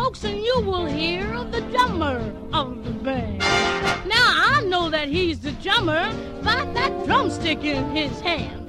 folks, and you will hear of the drummer of the band. Now, I know that he's the drummer by that drumstick in his hand.